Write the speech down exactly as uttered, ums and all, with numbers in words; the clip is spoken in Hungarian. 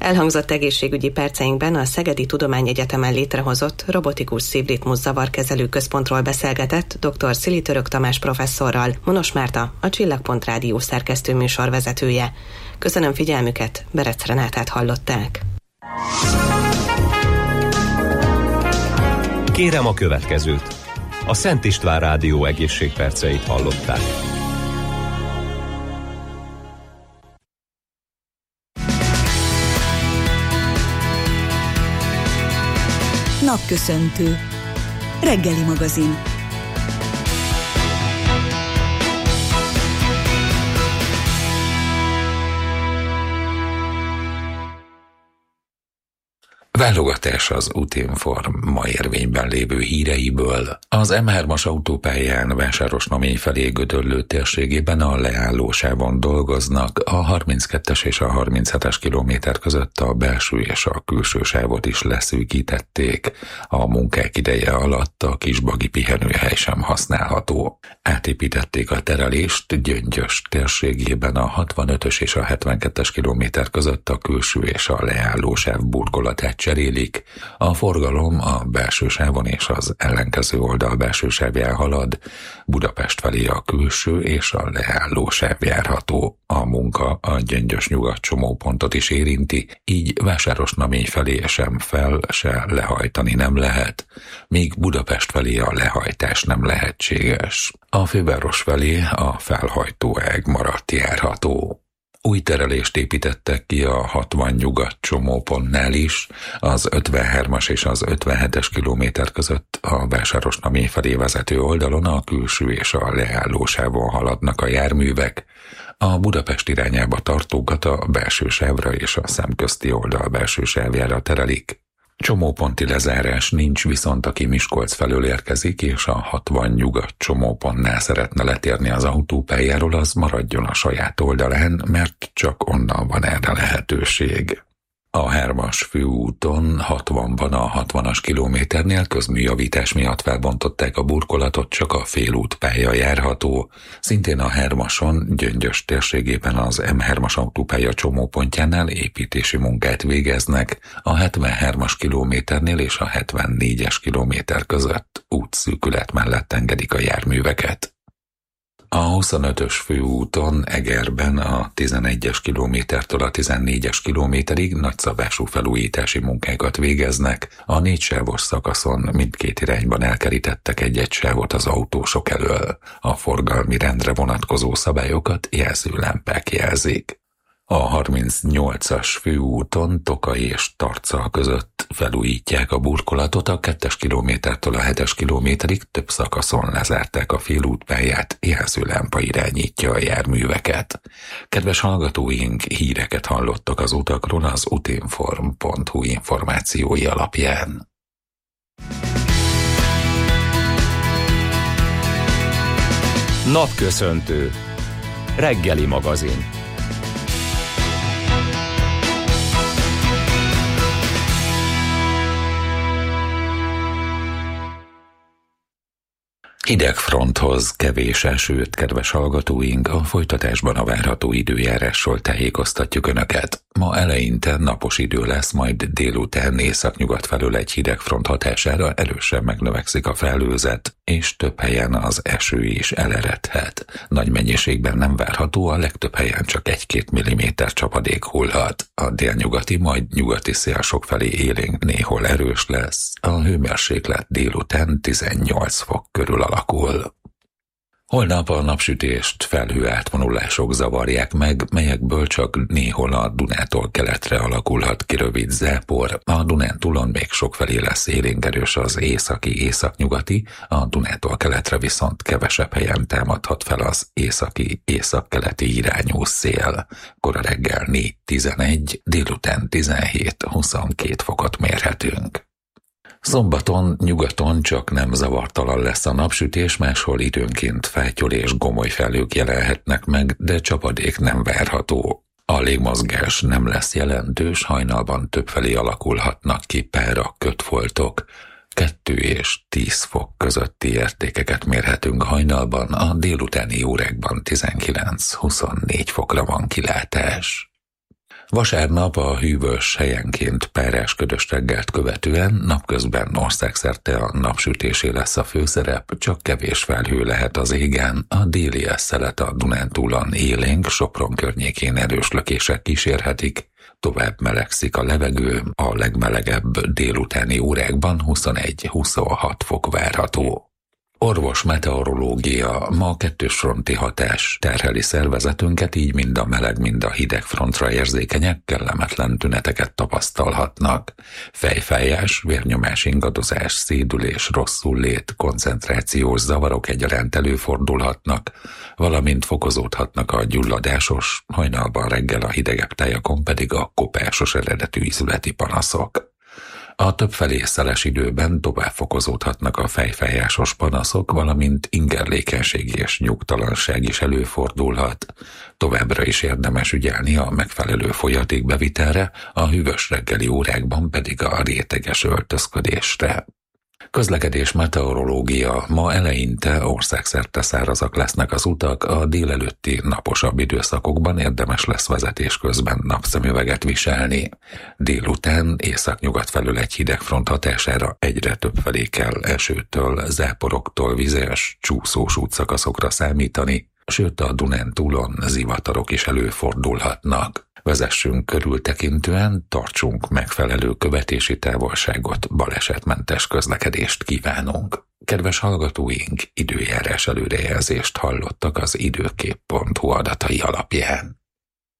Elhangzott egészségügyi perceinkben a Szegedi Tudományegyetemen létrehozott robotikus szívritmus zavarkezelő központról beszélgetett dr. Szili Török Tamás professzorral, Monos Márta, a Csillagpont Rádió szerkesztő műsorvezetője. Köszönöm figyelmüket, Berec Renátát hallották. Kérem a következőt. A Szent István Rádió egészségperceit hallották. Napköszöntő. Reggeli magazin. Válogatás az Utinform ma érvényben lévő híreiből. Az em hármas autópályán Vásárosnamény felé Gödöllő térségében a leállósávon dolgoznak, a harminckettes és a harminchetes kilométer között a belső és a külső sávot is leszűkítették. A munkák ideje alatt a Kisbagi pihenőhely sem használható. Átépítették a terelést, Gyöngyös térségében a hatvanötös és a hetvenkettes kilométer között a külső és a leállósáv burkolatát cserélik. A forgalom a belső sávon és az ellenkező oldal belső sávján halad, Budapest felé a külső és a leálló sáv járható. A munka a Gyöngyös nyugat csomópontot is érinti, így Vásárosnamény felé sem fel, se lehajtani nem lehet, míg Budapest felé a lehajtás nem lehetséges. A főváros felé a felhajtó ág maradt járható. Új terelést építettek ki a hatvan nyugat csomópontnál is, az ötvenhármas és az ötvenhetes kilométer között a Vásárosnamény felé vezető oldalon a külső és a leállósávon haladnak a járművek, a Budapest irányába tartókat a belső sávra és a szemközti oldal belső sávjára terelik. Csomóponti lezárás nincs, viszont aki Miskolc felől érkezik és a hatvan nyugat csomópontnál szeretne letérni az autópályáról, az maradjon a saját oldalán, mert csak onnan van erre lehetőség. A hármas főúton hatvanban a hatvanas kilométernél közműjavítás miatt felbontották a burkolatot, csak a félútpálya járható. Szintén a hármason Gyöngyös térségében az em hármas autópálya csomópontjánál építési munkát végeznek, a hetvenhármas kilométernél és a hetvennégyes kilométer között útszűkület mellett engedik a járműveket. A huszonötös főúton Egerben a tizenegyes kilométertől a tizennégyes kilométerig nagyszabású felújítási munkákat végeznek, a négysávos szakaszon mindkét irányban elkerítettek egy-egy sávot az autósok elől. A forgalmi rendre vonatkozó szabályokat jelzőlámpák jelzik. A harmincnyolcas főúton Tokaj és Tarcal között felújítják a burkolatot, a kettes kilométertől a hetes kilométerig több szakaszon lezárták a félútpályát, jelzőlámpa irányítja a járműveket. Kedves hallgatóink, híreket hallottak az utakról az utinform pont hu információi alapján. Napköszöntő. Reggeli magazin. Hideg fronthoz kevés esőt, kedves hallgatóink, a folytatásban a várható időjárásról tájékoztatjuk Önöket. Ma eleinte napos idő lesz, majd délután északnyugat felől egy hideg front hatására erősen megnövekszik a felhőzet, és több helyen az eső is eleredhet. Nagy mennyiségben nem várható, a legtöbb helyen csak egy-két milliméter csapadék hullhat. A délnyugati, majd nyugati szél sokfelé élénk, néhol erős lesz. A hőmérséklet délután tizennyolc fok körül alakul. Holnap a napsütést felhő átvonulások zavarják meg, melyekből csak néhol a Dunától keletre alakulhat ki rövid zápor. A Dunántúlon még sokfelé lesz élénk erős az északi északnyugati, a Dunától keletre viszont kevesebb helyen támadhat fel az északi északkeleti irányú szél. Kora reggel négy tizenegy, délután tizenhét huszonkét fokot mérhetünk. Szombaton nyugaton csak nem zavartalan lesz a napsütés, máshol időnként fátyol és gomoly felhők jelenhetnek meg, de csapadék nem várható. A légmozgás nem lesz jelentős, hajnalban többfelé alakulhatnak ki pára kötfoltok. kettő és tíz fok közötti értékeket mérhetünk hajnalban, a délutáni órákban tizenkilenc huszonnégy fokra van kilátás. Vasárnap a hűvös, helyenként párás ködös reggelt követően napközben országszerte a napsütésé lesz a főszerep, csak kevés felhő lehet az égen, a déli eszelet a Dunántúlon élénk, Sopron környékén erős lökések kísérhetik, tovább melegszik a levegő, a legmelegebb délutáni órákban huszonegy-huszonhat fok várható. Orvos meteorológia, ma kettős fronti hatás terheli szervezetünket, így mind a meleg, mind a hideg frontra érzékenyek kellemetlen tüneteket tapasztalhatnak. Fejfájás, vérnyomás ingadozás, szédülés, rosszullét, koncentrációs zavarok egyaránt előfordulhatnak, valamint fokozódhatnak a gyulladásos, hajnalban reggel a hidegebb tájakon pedig a kopásos eredetű ízületi panaszok. A többfelé szeles időben tovább fokozódhatnak a fejfájásos panaszok, valamint ingerlékenység és nyugtalanság is előfordulhat. Továbbra is érdemes ügyelni a megfelelő folyadékbevitelre, a hűvös reggeli órákban pedig a réteges öltözködésre. Közlekedés meteorológia, ma eleinte országszerte szárazak lesznek az utak, a délelőtti naposabb időszakokban érdemes lesz vezetés közben napszemüveget viselni. Délután északnyugat felől egy hidegfront hatására egyre több felé kell esőtől, záporoktól vizes, csúszós útszakaszokra számítani, sőt a Dunántúlon zivatarok is előfordulhatnak. Vezessünk körültekintően, tartsunk megfelelő követési távolságot, balesetmentes közlekedést kívánunk. Kedves hallgatóink, időjárás előrejelzést hallottak az időkép pont hu adatai alapján.